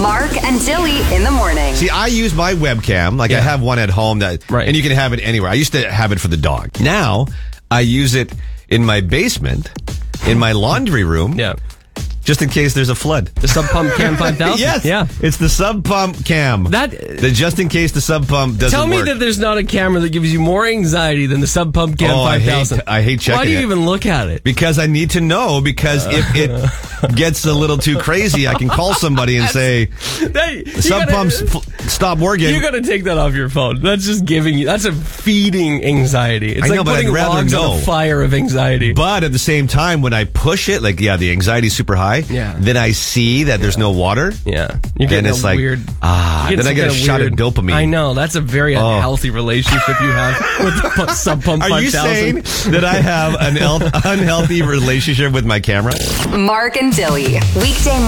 Mark and Dilly in the morning. See, I use my webcam. I have one at home and you can have it anywhere. I used to have it for the dog. Now, I use it in my basement, in my laundry room. Yeah. Just in case there's a flood. The Sub Pump Cam 5000? Yes. Yeah. It's the Sub Pump Cam. Just in case the Sub Pump doesn't Tell me work. that there's not a camera that gives you more anxiety than the Sub Pump Cam 5000. I hate checking it. Why do you even look at it? Because I need to know, because if it gets a little too crazy, I can call somebody and say, Sub Pumps stop working. You gotta take that off your phone. That's just giving you, that's a feeding anxiety. It's like putting logs on a fire of anxiety. But at the same time, when I push it, the anxiety's super high. Yeah. Then I see that there's no water. Yeah. You're getting it's weird. then I get a shot of dopamine. I know. That's a very unhealthy relationship you have with the Sub Pump 5000. Are you saying that I have an unhealthy relationship with my camera? Mark and Dilly. Weekday